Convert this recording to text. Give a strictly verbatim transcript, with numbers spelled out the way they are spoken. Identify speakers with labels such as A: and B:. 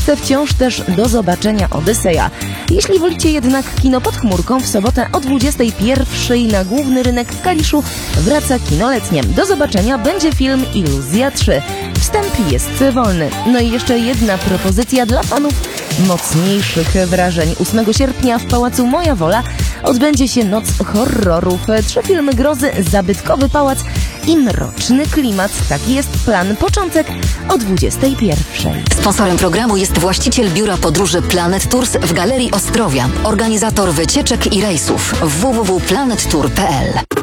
A: Polsce wciąż też do zobaczenia Odyseja. Jeśli wolicie jednak kino pod chmurką, w sobotę o dwudziestej pierwszej na główny rynek w Kaliszu wraca kino letnie. Do zobaczenia będzie film Iluzja trzy. Wstęp jest wolny. No i jeszcze jedna propozycja dla fanów mocniejszych wrażeń. ósmego sierpnia w Pałacu Moja Wola odbędzie się Noc Horrorów. Trzy filmy grozy, zabytkowy pałac i mroczny klimat. Taki jest plan. Początek o dwudziestej pierwszej.
B: Sponsorem programu jest właściciel biura podróży Planet Tours w Galerii Ostrowia, organizator wycieczek i rejsów w w w kropka planet tour kropka p l.